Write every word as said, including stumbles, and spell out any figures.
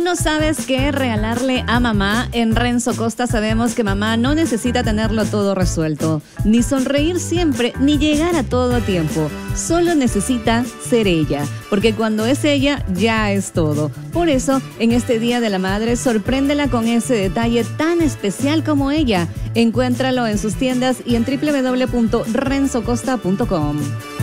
no sabes qué regalarle a mamá, en Renzo Costa sabemos que mamá no necesita tenerlo todo resuelto, ni sonreír siempre, ni llegar a todo a tiempo. Solo necesita ser ella, porque cuando es ella, ya es todo. Por eso, en este Día de la Madre, sorpréndela con ese detalle tan especial como ella. Encuéntralo en sus tiendas y en doble u doble u doble u punto renzo costa punto com.